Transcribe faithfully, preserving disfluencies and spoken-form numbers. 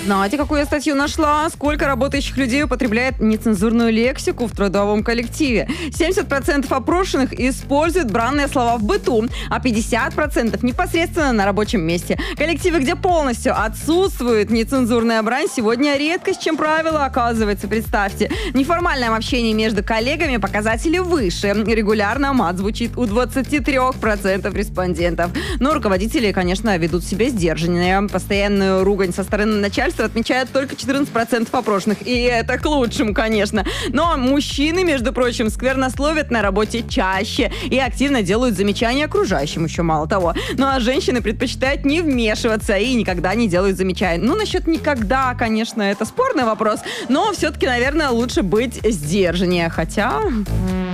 Знаете, какую я статью нашла? Сколько работающих людей употребляет нецензурную лексику в трудовом коллективе? семьдесят процентов опрошенных используют бранные слова в быту, а пятьдесят процентов непосредственно на рабочем месте. Коллективы, где полностью отсутствует нецензурная брань, сегодня редкость, чем правило, оказывается. Представьте, в неформальном общении между коллегами показатели выше. Регулярно мат звучит у двадцати трёх процентов респондентов. Но руководители, конечно, ведут себя сдержаннее. Постоянную ругань со стороны начальства отмечают только четырнадцать процентов опрошенных. И это к лучшему, конечно. Но мужчины, между прочим, сквернословят на работе чаще и активно делают замечания окружающим, еще мало того. Ну а женщины предпочитают не вмешиваться и никогда не делают замечаний. Ну, насчет никогда, конечно, это спорный вопрос, но все-таки, наверное, лучше быть сдержаннее. Хотя...